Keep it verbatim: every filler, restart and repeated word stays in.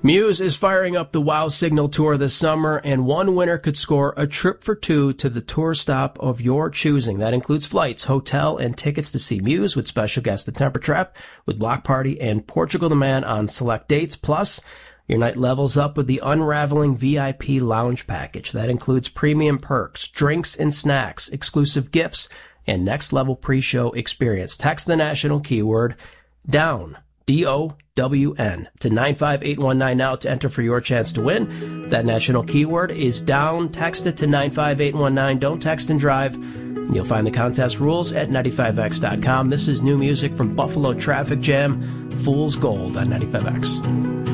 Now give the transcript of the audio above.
Muse is firing up the Wow Signal Tour this summer, and one winner could score a trip for two to the tour stop of your choosing. That includes flights, hotel, and tickets to see Muse with special guest The Temper Trap, with Block Party and Portugal the Man on select dates. Plus, your night levels up with the Unraveling V I P Lounge Package. That includes premium perks, drinks and snacks, exclusive gifts, and next-level pre-show experience. Text the national keyword DOWN, D O W N, to nine five eight one nine now to enter for your chance to win. That national keyword is DOWN. Text it to nine five eight one nine. Don't text and drive. And you'll find the contest rules at ninety-five x dot com. This is new music from Buffalo Traffic Jam, Fool's Gold on ninety-five X.